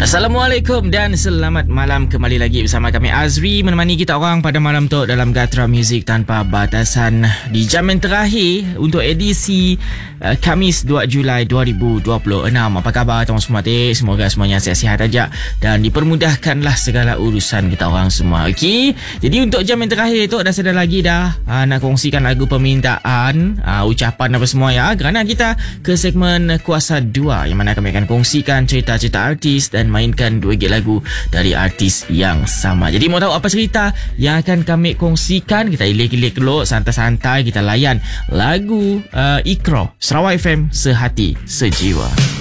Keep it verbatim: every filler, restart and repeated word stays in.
Assalamualaikum dan selamat malam, kembali lagi bersama kami Azri menemani kita orang pada malam tu dalam Gatra Muzik Tanpa Batasan di jam yang terakhir untuk edisi uh, Khamis dua Julai dua ribu dua puluh enam. Apa khabar tuan semua? Semoga semuanya sihat-sihat aja dan dipermudahkanlah segala urusan kita orang semua. Okey. Jadi untuk jam yang terakhir tu dah sedar lagi dah uh, nak kongsikan lagu permintaan, uh, ucapan apa semua ya. Kerana kita ke segmen Kuasa dua yang mana kami akan kongsikan cerita-cerita artis dan mainkan dua gig lagu dari artis yang sama. Jadi mau tahu apa cerita yang akan kami kongsikan? Kita ilik-ilik dulu, santai-santai kita layan lagu uh, Iqra Sarawak F M Sehati Sejiwa.